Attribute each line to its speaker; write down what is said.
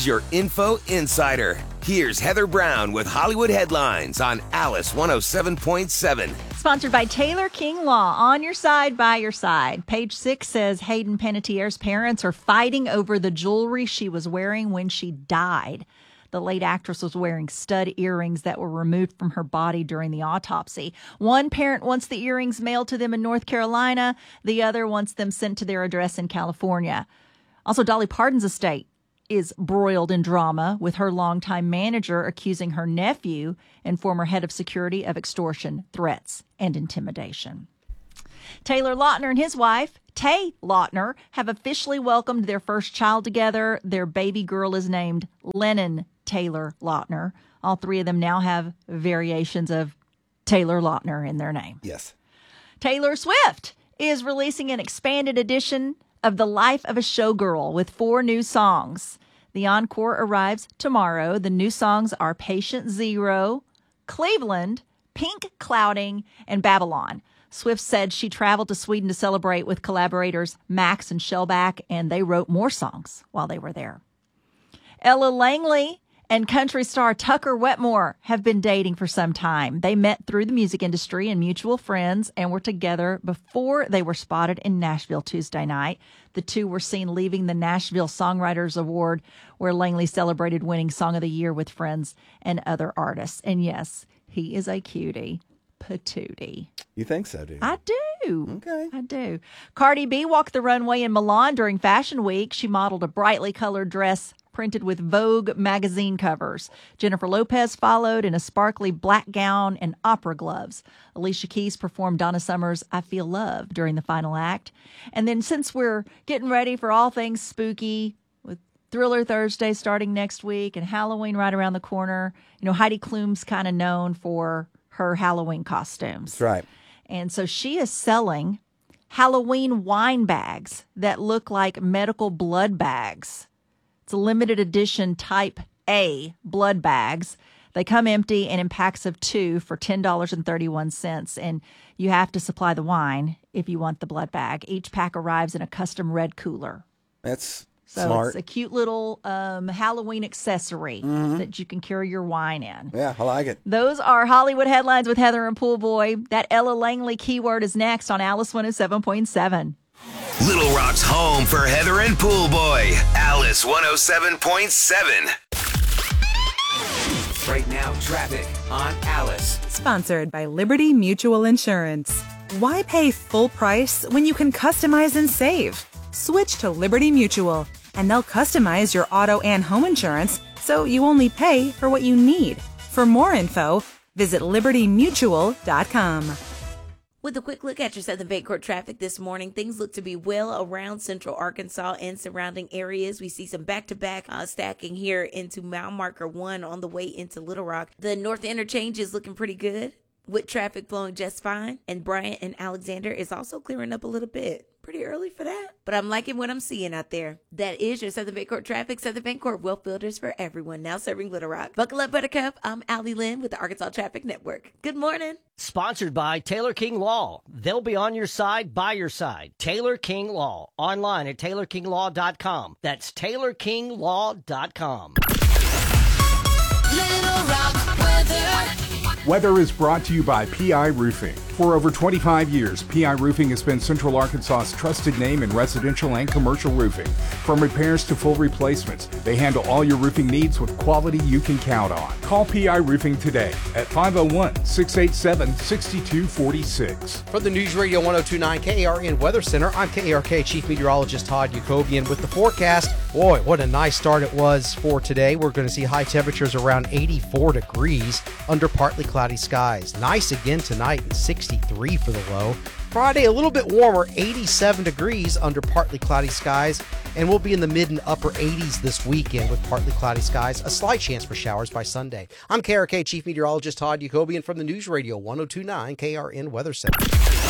Speaker 1: Here's your info insider. Here's Heather Brown with Hollywood Headlines on Alice 107.7.
Speaker 2: Sponsored by Taylor King Law. On your side, by your side. Page 6 says Hayden Panettiere's parents are fighting over the jewelry she was wearing when she died. The late actress was wearing stud earrings that were removed from her body during the autopsy. One parent wants the earrings mailed to them in North Carolina. The other wants them sent to their address in California. Also, Dolly Parton's estate is broiled in drama, with her longtime manager accusing her nephew and former head of security of extortion, threats, and intimidation. Taylor Lautner and his wife, Tay Lautner, have officially welcomed their first child together. Their baby girl is named Lennon Taylor Lautner. All three of them now have variations of Taylor Lautner in their name.
Speaker 3: Yes.
Speaker 2: Taylor Swift is releasing an expanded edition of The Life of a Showgirl with 4 new songs. The encore arrives tomorrow. The new songs are Patient Zero, Cleveland, Pink Clouding, and Babylon. Swift said she traveled to Sweden to celebrate with collaborators Max and Shellback, and they wrote more songs while they were there. Ella Langley and country star Tucker Wetmore have been dating for some time. They met through the music industry and mutual friends and were together before they were spotted in Nashville Tuesday night. The two were seen leaving the Nashville Songwriters Award, where Langley celebrated winning Song of the Year with friends and other artists. And yes, he is a cutie patootie.
Speaker 3: You think so, do you?
Speaker 2: I do.
Speaker 3: Okay.
Speaker 2: I do. Cardi B walked the runway in Milan during Fashion Week. She modeled a brightly colored dress printed with Vogue magazine covers. Jennifer Lopez followed in a sparkly black gown and opera gloves. Alicia Keys performed Donna Summer's I Feel Love during the final act. And then, since we're getting ready for all things spooky, with Thriller Thursday starting next week and Halloween right around the corner, Heidi Klum's kind of known for her Halloween costumes.
Speaker 3: That's right.
Speaker 2: And so she is selling Halloween wine bags that look like medical blood bags. It's a limited edition type A blood bags. They come empty and in packs of 2 for $10.31. And you have to supply the wine if you want the blood bag. Each pack arrives in a custom red cooler.
Speaker 3: That's
Speaker 2: So
Speaker 3: smart.
Speaker 2: It's a cute little Halloween accessory that you can carry your wine in.
Speaker 3: Yeah, I like it.
Speaker 2: Those are Hollywood Headlines with Heather and Pool Boy. That Ella Langley keyword is next on Alice 107.7.
Speaker 1: Little Rock's home for Heather and Pool Boy. Alice 107.7. Right now, traffic on Alice.
Speaker 4: Sponsored by Liberty Mutual Insurance. Why pay full price when you can customize and save? Switch to Liberty Mutual, and they'll customize your auto and home insurance so you only pay for what you need. For more info, visit libertymutual.com.
Speaker 5: With a quick look at your Southern Bancorp traffic this morning, things look to be well around central Arkansas and surrounding areas. We see some back-to-back stacking here into mile marker 1 on the way into Little Rock. The north interchange is looking pretty good, with traffic flowing just fine. And Bryant and Alexander is also clearing up a little bit. Pretty early for that, but I'm liking what I'm seeing out there. That is your Southern Bancorp traffic. Southern Bancorp, wealth builders for everyone, now serving Little Rock. Buckle up, Buttercup. I'm Allie Lynn with the Arkansas Traffic Network. Good morning.
Speaker 6: Sponsored by Taylor King Law. They'll be on your side, by your side. Taylor King Law. Online at TaylorKingLaw.com. That's TaylorKingLaw.com.
Speaker 7: Little Rock weather.
Speaker 8: Weather is brought to you by PI Roofing. For over 25 years, PI Roofing has been Central Arkansas's trusted name in residential and commercial roofing. From repairs to full replacements, they handle all your roofing needs with quality you can count on. Call PI Roofing today at 501-687-6246.
Speaker 9: For the News Radio 102.9 KARN Weather Center, I'm KARK Chief Meteorologist Todd Yacobian with the forecast. Boy, what a nice start it was for today. We're going to see high temperatures around 84 degrees under partly cloudy skies. Nice again tonight, 63 for the low. Friday, a little bit warmer, 87 degrees under partly cloudy skies, and we'll be in the mid and upper 80s this weekend with partly cloudy skies, a slight chance for showers by Sunday. I'm KRK Chief Meteorologist Todd Yacobian from the News Radio 102.9 KRN Weather Center.